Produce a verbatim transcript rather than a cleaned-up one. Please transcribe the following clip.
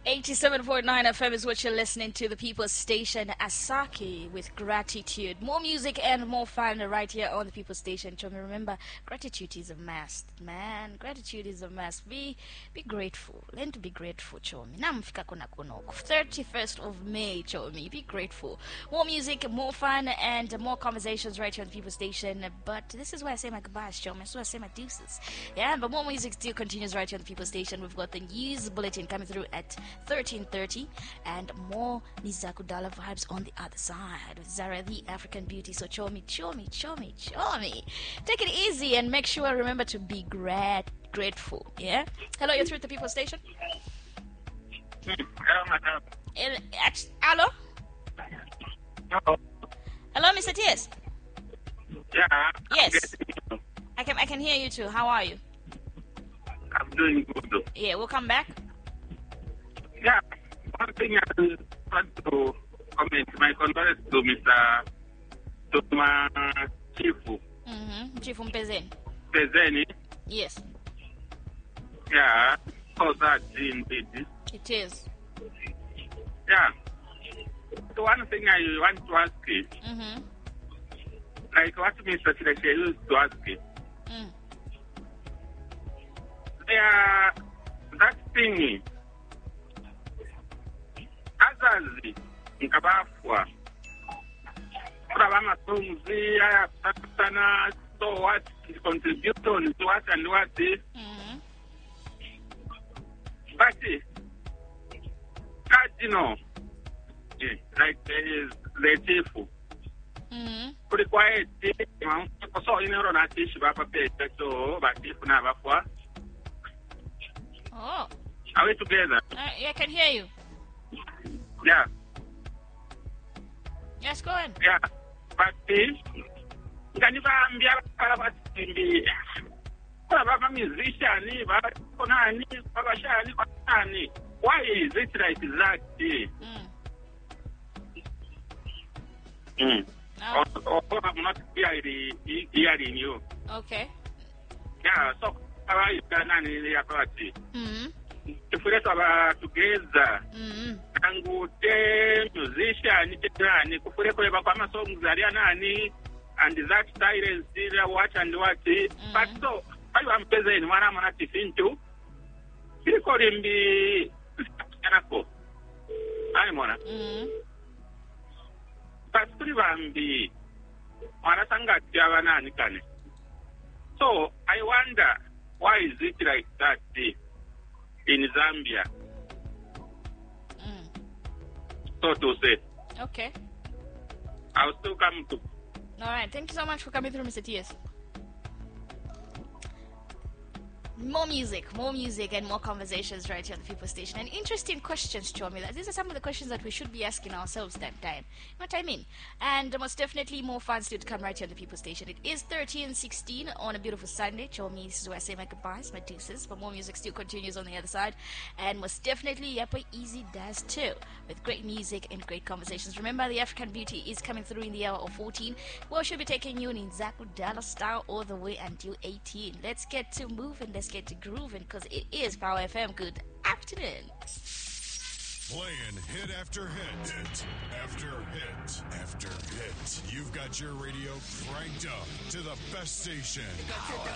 eighty-seven point nine F M is what you're listening to, the People's Station, Asaki with Gratitude. More music and more fun right here on the People's Station. Chomi, remember, gratitude is a must, man. Gratitude is a must. Be be grateful. Learn to be grateful, Chomi. Namfika kona kono. thirty-first of May, Chomi. Be grateful. More music, more fun, and more conversations right here on the People's Station. But this is where I say my goodbyes, Chomi. This is where I say my deuces. Yeah, but more music still continues right here on the People's Station. We've got the news bulletin coming through at thirteen thirty, and more Nizakudala vibes on the other side with Zara the African Beauty. So chomi, chomi, chomi, chomi. Take it easy and make sure, remember to be grat grateful. Yeah. Hello, you're through at the People Station. Hello. Hello. Hello, Mister T S. Yeah. Yes. I can I can hear you too. How are you? I'm doing good. Yeah, we'll come back. Yeah, one thing I want to comment, my condolences to Mister Toma Chifu. Mm-hmm. Chifu Mpezeni. Pezeni. Yes. Yeah, so that indeed. It is. Yeah. So one thing I want to ask is, Mm-hmm. like what Mister Chileshe used to ask is, Mm. there, that thing, azazi nkabafwa kuraba amasongs ayaphatana, so what is contribution to what and what is, Mm-hmm. but cardinal, yeah, like uh, the chief Mm-hmm. required so in order to teach baba pete so but if na bafwa Oh. are we together? Uh, yeah, I can hear you. Yeah. Yes, go ahead. Yeah, but nganibambia abatimbi baba musician baba konani baba shani konani, why is it like that? Mm. Mm. Oh, Or, or I'm not hearing hearing you. okay. Yeah, so how is nani the party? Mm-hmm. If we talk together, Mm-hmm. tangu te musician nani kufure kwa kwa songs zaria nani and that silence there watch and watch, but so ayo ampeza ni mwana mwana tifintu siko rimbi anako ai mwana Mm-hmm. pastori bambi mwana sangati abanani kane. So I wonder why is it like that in Zambia, Mm. so to say. Okay. I'll still come to. All right. Thank you so much for coming through, Mister T S. More music, more music, and more conversations right here on the People Station. And interesting questions, Chomi. These are some of the questions that we should be asking ourselves that time. You know what I mean? And most definitely more fun still to come right here on the People Station. It is thirteen sixteen on a beautiful Sunday. Chomi, this is where I say my goodbyes, my deuces. But more music still continues on the other side. And most definitely, Yapa Easy does too. With great music and great conversations. Remember, the African Beauty is coming through in the hour of fourteen. We should be taking you in Zaku Dollar style all the way until eighteen. Let's get to moving. Let's get to grooving, because it is Power F M. Good afternoon. Playing hit after hit, hit after hit after hit. You've got your radio cranked up to the best station.